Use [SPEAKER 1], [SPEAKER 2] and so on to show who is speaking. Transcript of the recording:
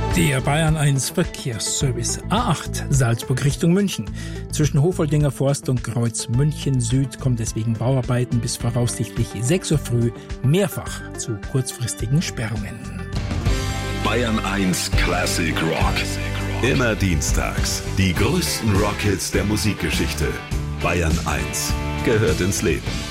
[SPEAKER 1] Der Bayern 1 Verkehrsservice. A8 Salzburg Richtung München. Zwischen Hofoldinger Forst und Kreuz München Süd kommt es wegen Bauarbeiten bis voraussichtlich 6 Uhr früh mehrfach zu kurzfristigen Sperrungen.
[SPEAKER 2] Bayern 1 Classic Rock. Immer dienstags. Die größten Rockhits der Musikgeschichte. Bayern 1 gehört ins Leben.